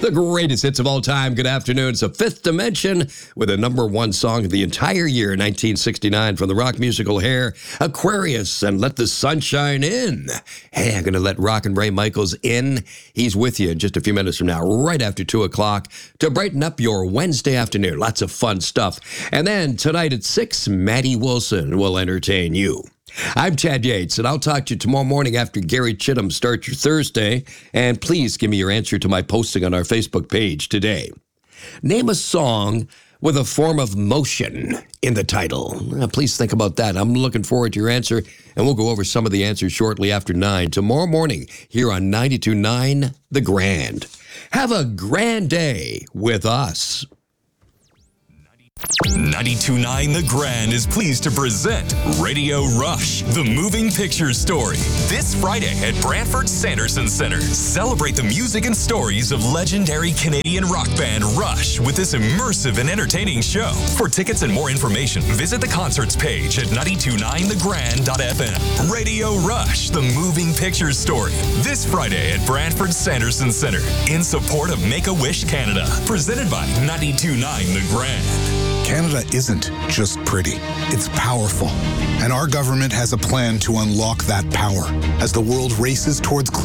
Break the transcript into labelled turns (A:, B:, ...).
A: The greatest hits of all time. Good afternoon. It's a Fifth Dimension with a #1 song of the entire year, 1969, from the rock musical Hair, Aquarius, and Let the Sunshine In. Hey, I'm going to let Rockin' Ray Michaels in. He's with you in just a few minutes from now, right after 2 o'clock, to brighten up your Wednesday afternoon. Lots of fun stuff. And then tonight at 6, Maddie Wilson will entertain you. I'm Chad Yates, and I'll talk to you tomorrow morning after Gary Chittum starts your Thursday. And please give me your answer to my posting on our Facebook page today. Name a song with a form of motion in the title. Please think about that. I'm looking forward to your answer, and we'll go over some of the answers shortly after 9 tomorrow morning here on 92.9 The Grand. Have a grand day with us.
B: 92.9 The Grand is pleased to present Radio Rush, the moving picture story. This Friday at Brantford Sanderson Center. Celebrate the music and stories of legendary Canadian rock band Rush with this immersive and entertaining show. For tickets and more information, visit the concerts page at 929thegrand.fm. Radio Rush, the moving picture story. This Friday at Brantford Sanderson Center in support of Make-A-Wish Canada. Presented by 92.9 The Grand.
C: Canada isn't just pretty, it's powerful. And our government has a plan to unlock that power as the world races towards clean